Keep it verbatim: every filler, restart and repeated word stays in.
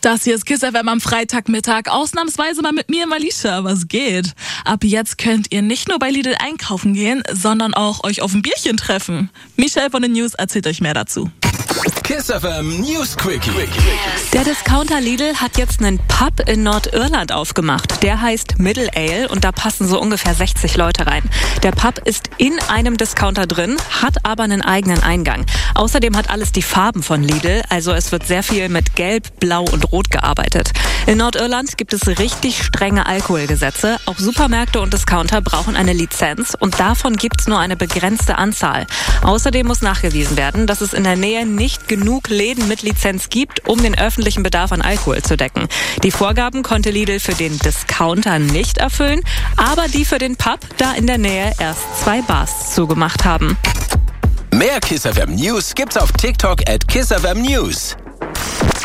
Das hier ist Kiss F M am Freitagmittag, ausnahmsweise mal mit mir, Malisha, was geht? Ab jetzt könnt ihr nicht nur bei Lidl einkaufen gehen, sondern auch euch auf ein Bierchen treffen. Michelle von den News erzählt euch mehr dazu. Kiss F M News Quickie. Der Discounter Lidl hat jetzt einen Pub in Nordirland aufgemacht. Der heißt Middle Ale und da passen so ungefähr sechzig Leute rein. Der Pub ist in einem Discounter drin, hat aber einen eigenen Eingang. Außerdem hat alles die Farben von Lidl, also es wird sehr viel mit Gelb, Blau und Rot gearbeitet. In Nordirland gibt es richtig strenge Alkoholgesetze. Auch Supermärkte und Discounter brauchen eine Lizenz und davon gibt es nur eine begrenzte Anzahl. Außerdem muss nachgewiesen werden, dass es in der Nähe nicht genug Läden mit Lizenz gibt, um den öffentlichen Bedarf an Alkohol zu decken. Die Vorgaben konnte Lidl für den Discounter nicht erfüllen, aber die für den Pub, da in der Nähe erst zwei Bars zugemacht haben. Mehr Kiss F M News gibt's auf TikTok at Kiss F M News.